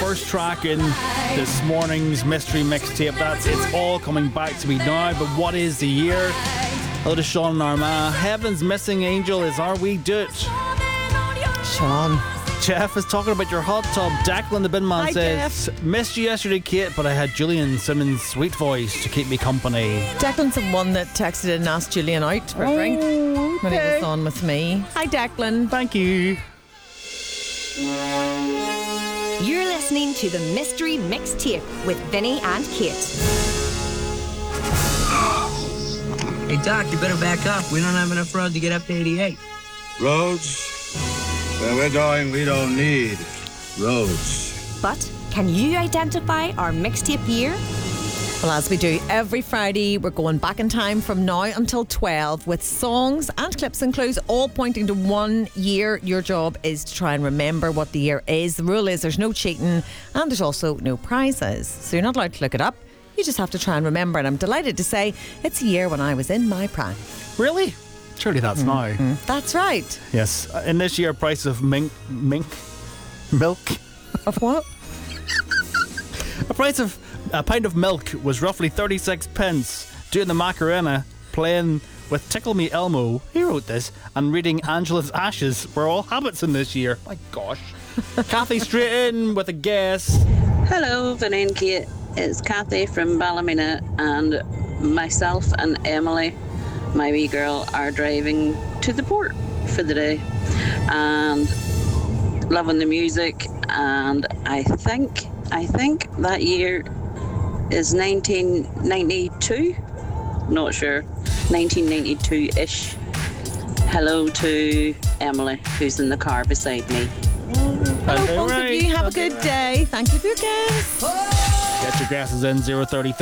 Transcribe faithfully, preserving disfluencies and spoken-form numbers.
first track in this morning's mystery mixtape. That's It's All Coming Back to Me Now. But what is the year? Hello to Sean and Armagh. Heaven's Missing Angel is our wee dude. Sean. Jeff is talking about your hot tub. Declan the bin man Hi, says, Jeff. Missed you yesterday, Kate, but I had Julian Simmons' sweet voice to keep me company. Declan's the one that texted in and asked Julian out for a drink Oh, when he okay. was on with me. Hi, Declan. Thank you. You're listening to the Mystery Mixtape with Vinny and Kate. Hey, Doc, you better back up. We don't have enough road to get up to eighty-eight. Roads? Where we're going, we don't need roads. But can you identify our mixtape year? Well, as we do every Friday, we're going back in time from now until twelve with songs and clips and clues all pointing to one year. Your job is to try and remember what the year is. The rule is there's no cheating and there's also no prizes. So you're not allowed to look it up. You just have to try and remember. And I'm delighted to say it's a year when I was in my prime. Really? Surely that's Mm-hmm. now. That's right. Yes. In this year, price of mink, mink, milk. Of what? A price of a pint of milk was roughly thirty-six pence. Doing the Macarena, playing with Tickle Me Elmo, he wrote this, and reading Angela's Ashes were all habits in this year. My gosh. Kathy straight in with a guess. Hello, Vinny and Kate. It's Kathy from Ballymena, and myself and Emily, my wee girl, are driving to the port for the day and loving the music. And I think, I think that year is nineteen ninety-two. Not sure. nineteen ninety-two-ish. Hello to Emily, who's in the car beside me. Hello, both of you. Have a good day. Thank you for your guess. Get your guesses in zero thirty